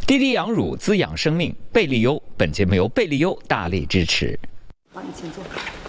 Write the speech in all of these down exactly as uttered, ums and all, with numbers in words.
滴滴羊乳滋养生命，贝利优。本节目由贝利优大力支持。 好，你请坐。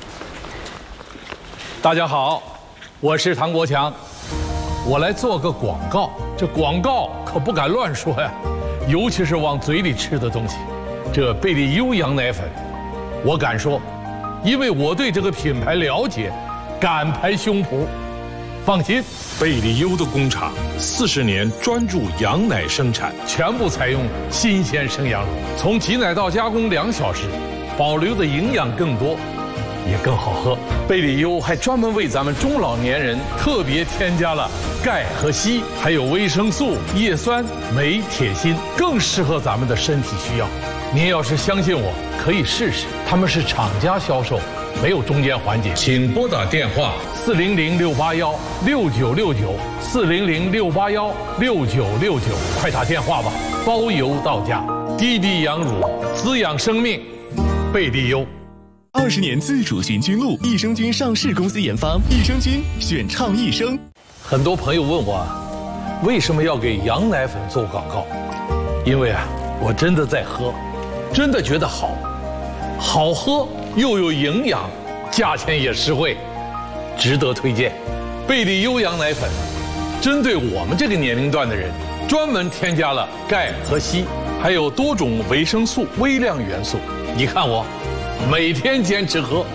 大家好，我是唐国强，我来做个广告。这广告可不敢乱说呀，尤其是往嘴里吃的东西。这贝利优羊奶粉，我敢说，因为我对这个品牌了解，敢拍胸脯。放心， 贝利优的工厂四十年专注羊奶生产， 全部采用新鲜生羊乳，从挤奶到加工两小时，保留的营养更多，也更好喝。贝利优还专门为咱们中老年人特别添加了钙和硒，还有维生素、叶酸、镁、铁、锌，更适合咱们的身体需要。您要是相信我，可以试试。他们是厂家销售，没有中间环节。 请拨打电话四零零六八幺六九六九四零零六八幺六九六九，快打电话吧，包邮到家。滴滴羊乳滋养生命，贝利优。 二十年自主寻菌露，益生菌上市公司研发，益生菌选畅益生。 很多朋友问我，为什么要给羊奶粉做广告？因为啊，我真的在喝，真的觉得好，好喝又有营养，价钱也实惠，值得推荐。贝利优羊奶粉，针对我们这个年龄段的人，专门添加了钙和硒，还有多种维生素、微量元素。你看我，每天坚持喝。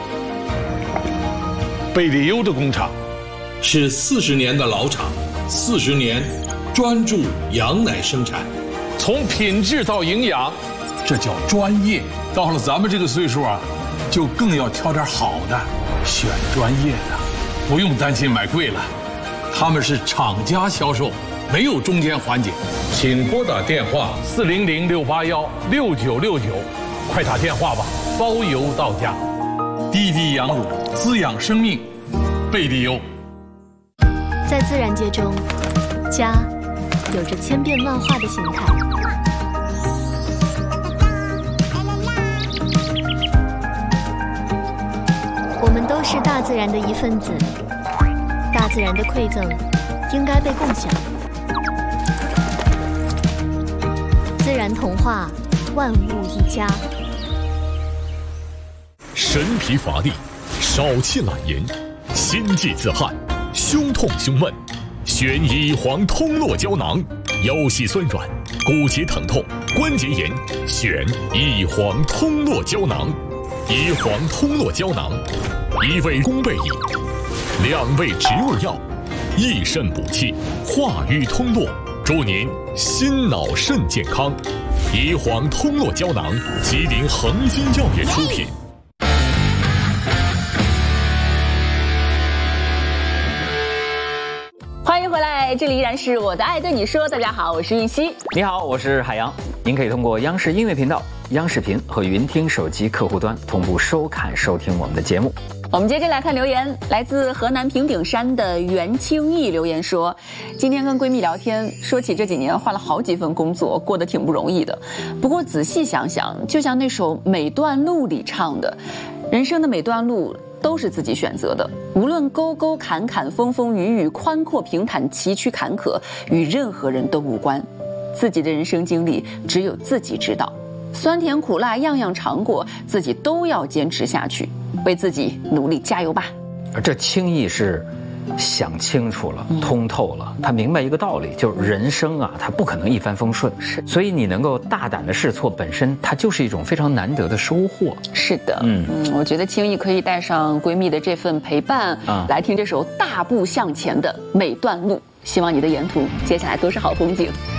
贝利优的工厂是四十年的老厂，四十年专注羊奶生产， 从品质到营养，这叫专业。到了咱们这个岁数啊，就更要挑点好的，选专业的，不用担心买贵了。他们是厂家销售，没有中间环节。 请拨打电话四零零六八幺六九六九，快打电话吧，包邮到家。滴滴羊乳滋养生命，贝利优。 在自然界中，家有着千变万化的形态。我们都是大自然的一份子，大自然的馈赠应该被共享。自然童话，万物一家。 神疲乏力，少气懒言，心悸自汗，胸痛胸闷，选乙黄通络胶囊。腰膝酸软，骨节疼痛，关节炎，选乙黄通络胶囊。乙黄通络胶囊，一味宫贝益，两味植物药，益肾补气，化瘀通络，祝您心脑肾健康。乙黄通络胶囊，吉林恒金药业出品。 欢迎回来，这里依然是我的爱对你说。大家好，我是韵熙。 你好，我是海洋。您可以通过央视音乐频道、央视频和云听手机客户端同步收看收听我们的节目。 我们接着来看留言，来自河南平顶山的袁清义留言说，今天跟闺蜜聊天，说起这几年换了好几份工作，过得挺不容易的。不过仔细想想，就像那首《每段路》里唱的，人生的每段路都是自己选择的，无论沟沟坎坎、风风雨雨、宽阔平坦、崎岖坎坷，与任何人都无关。自己的人生经历只有自己知道，酸甜苦辣样样尝过，自己都要坚持下去，为自己努力加油吧。 这轻易是想清楚了，通透了，他明白一个道理，就是人生啊，它不可能一帆风顺， 是， 所以你能够大胆的试错，本身它就是一种非常难得的收获。 是的，嗯嗯，我觉得轻易可以带上闺蜜的这份陪伴，啊，来听这首大步向前的每段路。希望你的沿途接下来都是好风景。